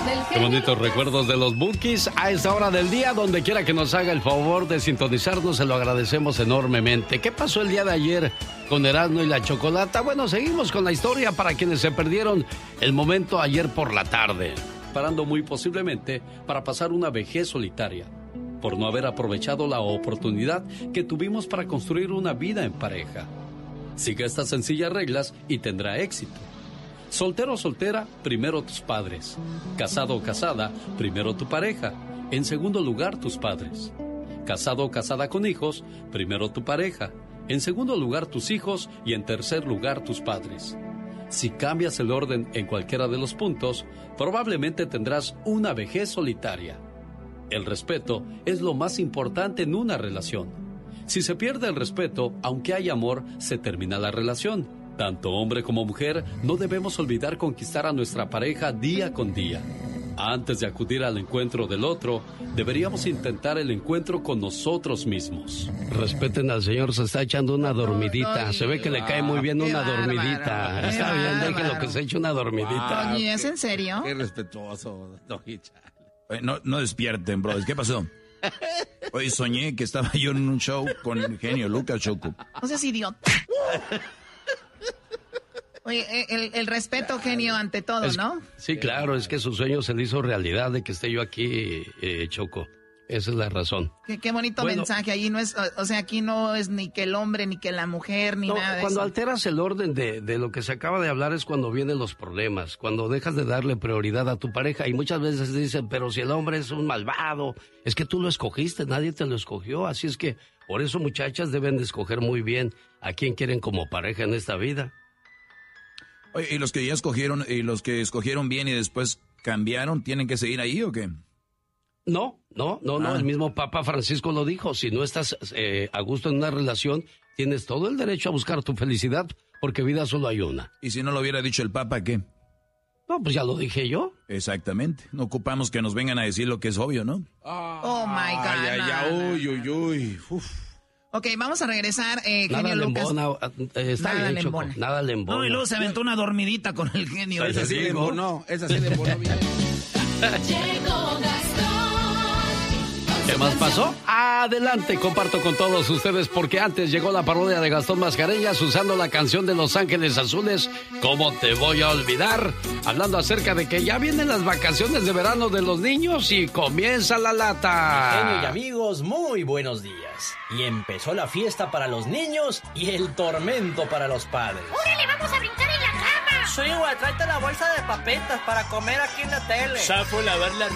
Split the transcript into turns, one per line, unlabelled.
Qué bonitos recuerdos de los Bukis a esta hora del día. Donde quiera que nos haga el favor de sintonizarnos, se lo agradecemos enormemente. ¿Qué pasó el día de ayer con Erasmo y la Chocolata? Bueno, seguimos con la historia para quienes se perdieron el momento ayer por la tarde. Parando muy posiblemente para pasar una vejez solitaria, por no haber aprovechado la oportunidad que tuvimos para construir una vida en pareja. Siga estas sencillas reglas y tendrá éxito. Soltero o soltera, primero tus padres. Casado o casada, primero tu pareja. En segundo lugar, tus padres. Casado o casada con hijos, primero tu pareja. En segundo lugar, tus hijos. Y en tercer lugar, tus padres. Si cambias el orden en cualquiera de los puntos, probablemente tendrás una vejez solitaria. El respeto es lo más importante en una relación. Si se pierde el respeto, aunque hay amor, se termina la relación. Tanto hombre como mujer, no debemos olvidar conquistar a nuestra pareja día con día. Antes de acudir al encuentro del otro, deberíamos intentar el encuentro con nosotros mismos. Respeten al señor, se está echando una dormidita. Se ve que le cae muy bien una dormidita. Está bien, déjenlo que se eche una dormidita.
Oye, ¿es en serio?
Qué respetuoso, no despierten, brothers. ¿Qué pasó? Hoy soñé que estaba yo en un show con el genio Lucas, Choco.
No seas idiota. Oye, el respeto, genio, ante todo, ¿no?
Sí, claro, es que su sueño se le hizo realidad de que esté yo aquí, Choco. Esa es la razón.
Qué bonito mensaje. Ahí no es, o sea, aquí no es ni que el hombre, ni que la mujer, ni nada de
cuando
eso.
alteras el orden de lo que se acaba de hablar es cuando vienen los problemas, cuando dejas de darle prioridad a tu pareja. Y muchas veces dicen, pero si el hombre es un malvado, es que tú lo escogiste, nadie te lo escogió. Así es que, por eso, muchachas, deben de escoger muy bien a quién quieren como pareja en esta vida.
Oye, ¿y los que ya escogieron, y los que escogieron bien y después cambiaron, tienen que seguir ahí o qué?
No, el mismo Papa Francisco lo dijo, si no estás a gusto en una relación, tienes todo el derecho a buscar tu felicidad, porque vida solo hay una.
¿Y si no lo hubiera dicho el Papa, qué?
No, pues ya lo dije yo.
Exactamente, no ocupamos que nos vengan a decir lo que es obvio, ¿no?
Oh, my God.
Uy. Uf.
Ok, vamos a regresar, genio Lucas.
Está
nada
bien, Choco, nada le embona.
No, y luego se aventó una dormidita con el genio.
Esa sí le embonó bien.
¿Qué más pasó? Adelante, comparto con todos ustedes porque antes llegó la parodia de Gastón Mascareñas usando la canción de Los Ángeles Azules, ¿Cómo te voy a olvidar? Hablando acerca de que ya vienen las vacaciones de verano de los niños y comienza la lata.
Genio y amigos, muy buenos días. Y empezó la fiesta para los niños y el tormento para los padres.
¡Órale, vamos a brincar en la cama!
Sí, güey, tráete la bolsa de papitas para comer aquí en la tele.
Safo, lavar la